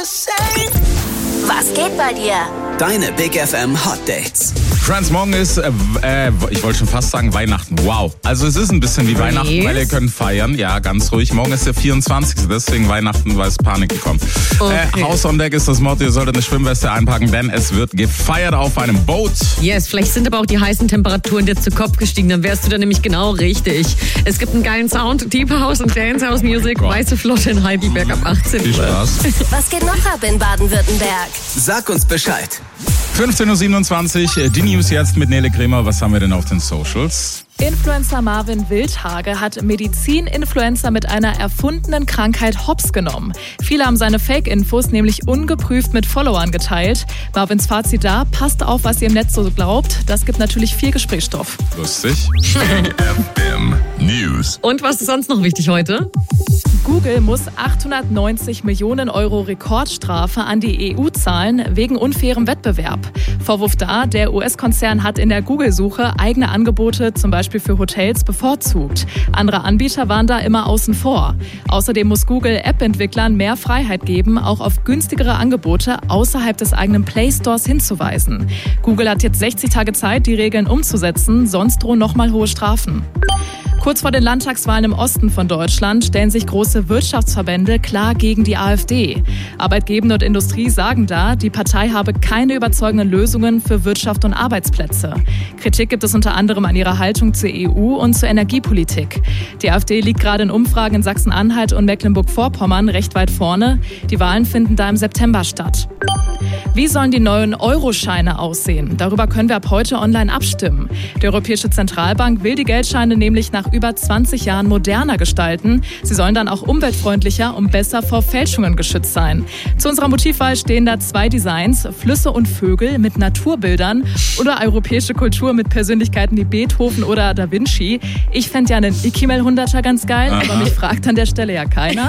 Was geht bei dir? Deine Big FM Hot Dates. Friends, morgen ist, ich wollte schon fast sagen Weihnachten. Wow. Also es ist ein bisschen wie Weihnachten, weil ihr könnt feiern. Ja, ganz ruhig. Morgen ist der 24. Deswegen Weihnachten, weil es Panik gekommen. Okay. Haus on Deck ist das Motto. Ihr solltet eine Schwimmweste einpacken, denn es wird gefeiert auf einem Boot. Yes, vielleicht sind aber auch die heißen Temperaturen dir zu Kopf gestiegen. Dann wärst du da nämlich genau richtig. Es gibt einen geilen Sound. Deep House und Dance House Music. Weiße Flotte in Heidelberg ab 18 Uhr. Viel Spaß. Was geht noch ab in Baden-Württemberg? Sag uns Bescheid. 15.27 Uhr, die News jetzt mit Nele Kremer. Was haben wir denn auf den Socials? Influencer Marvin Wildhage hat Medizin-Influencer mit einer erfundenen Krankheit hops genommen. Viele haben seine Fake-Infos nämlich ungeprüft mit Followern geteilt. Marvins Fazit da, passt auf, was ihr im Netz so glaubt. Das gibt natürlich viel Gesprächsstoff. Lustig. FM News. Und was ist sonst noch wichtig heute? Google muss 890 Millionen Euro Rekordstrafe an die EU zahlen wegen unfairem Wettbewerb. Vorwurf da, der US-Konzern hat in der Google-Suche eigene Angebote, zum Beispiel für Hotels, bevorzugt. Andere Anbieter waren da immer außen vor. Außerdem muss Google App-Entwicklern mehr Freiheit geben, auch auf günstigere Angebote außerhalb des eigenen Play-Stores hinzuweisen. Google hat jetzt 60 Tage Zeit, die Regeln umzusetzen, sonst drohen nochmal hohe Strafen. Kurz vor den Landtagswahlen im Osten von Deutschland stellen sich große Wirtschaftsverbände klar gegen die AfD. Arbeitgebende und Industrie sagen da, die Partei habe keine überzeugenden Lösungen für Wirtschaft und Arbeitsplätze. Kritik gibt es unter anderem an ihrer Haltung zur EU und zur Energiepolitik. Die AfD liegt gerade in Umfragen in Sachsen-Anhalt und Mecklenburg-Vorpommern recht weit vorne. Die Wahlen finden da im September statt. Wie sollen die neuen Euroscheine aussehen? Darüber können wir ab heute online abstimmen. Die Europäische Zentralbank will die Geldscheine nämlich nach über 20 Jahren moderner gestalten. Sie sollen dann auch umweltfreundlicher und besser vor Fälschungen geschützt sein. Zu unserer Motivwahl stehen da 2 Designs: Flüsse und Vögel mit Naturbildern oder europäische Kultur mit Persönlichkeiten wie Beethoven oder Da Vinci. Ich fände ja einen Ikimel 100er ganz geil, aber mich fragt an der Stelle ja keiner.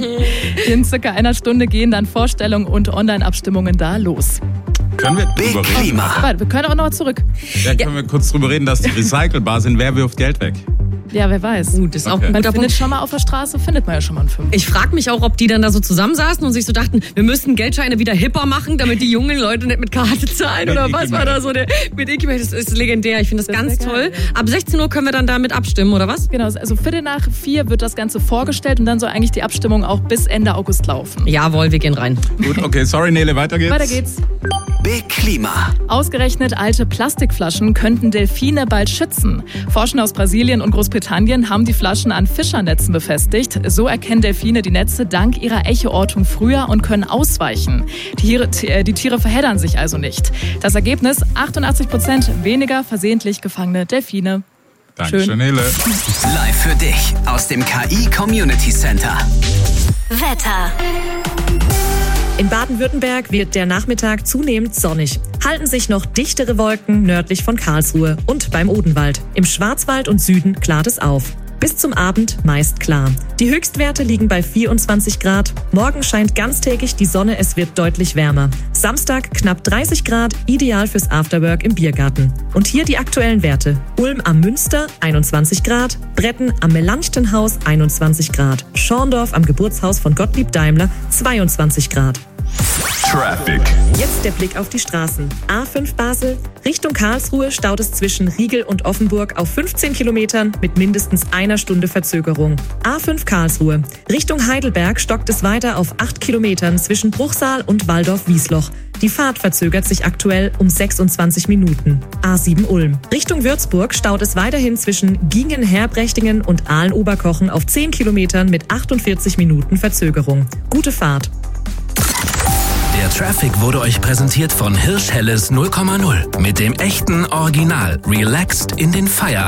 In circa einer Stunde gehen dann Vorstellungen und Online-Abstimmungen da los. Können wir Big drüber reden? Klima. Warte, wir können aber noch mal zurück. Ja, können wir kurz drüber reden, dass die recycelbar sind. Wer wirft Geld weg? Ja, wer weiß. Das ist auch Okay. ein Man guter findet Punkt. schon mal auf der Straße, findet man ja schon mal einen Fünfer. Ich frage mich auch, ob die dann da so zusammensaßen und sich so dachten, wir müssten Geldscheine wieder hipper machen, damit die jungen Leute nicht mit Karte zahlen oder was war da so mit Ikimel. Das ist legendär. Ich finde das ganz wär toll. geil, ja. Ab 16 Uhr können wir dann damit abstimmen, oder was? Genau, also 3:45 wird das Ganze vorgestellt und dann soll eigentlich die Abstimmung auch bis Ende August laufen. Jawohl, wir gehen rein. Gut, okay, sorry Nele, weiter geht's. Weiter geht's. Big Klima. Ausgerechnet alte Plastikflaschen könnten Delfine bald schützen. Forscher aus Brasilien und Großbritannien haben die Flaschen an Fischernetzen befestigt. So erkennen Delfine die Netze dank ihrer Echoortung früher und können ausweichen. Die Tiere verheddern sich also nicht. Das Ergebnis: 88% weniger versehentlich gefangene Delfine. Dankeschön, Nele. Live für dich aus dem KI Community Center. Wetter. In Baden-Württemberg wird der Nachmittag zunehmend sonnig. Halten sich noch dichtere Wolken nördlich von Karlsruhe und beim Odenwald. Im Schwarzwald und Süden klart es auf. Bis zum Abend meist klar. Die Höchstwerte liegen bei 24 Grad. Morgen scheint ganztägig die Sonne, es wird deutlich wärmer. Samstag knapp 30 Grad, ideal fürs Afterwork im Biergarten. Und hier die aktuellen Werte. Ulm am Münster 21 Grad, Bretten am Melanchthonhaus 21 Grad, Schorndorf am Geburtshaus von Gottlieb Daimler 22 Grad. Traffic. Jetzt der Blick auf die Straßen. A5 Basel, Richtung Karlsruhe staut es zwischen Riegel und Offenburg auf 15 Kilometern mit mindestens einer Stunde Verzögerung. A5 Karlsruhe, Richtung Heidelberg stockt es weiter auf 8 Kilometern zwischen Bruchsal und Waldorf-Wiesloch. Die Fahrt verzögert sich aktuell um 26 Minuten. A7 Ulm, Richtung Würzburg staut es weiterhin zwischen Gingen-Herbrechtingen und Aalen-Oberkochen auf 10 Kilometern mit 48 Minuten Verzögerung. Gute Fahrt. Der Traffic wurde euch präsentiert von Hirsch Helles 0,0 mit dem echten Original Relaxed in den Feierabend.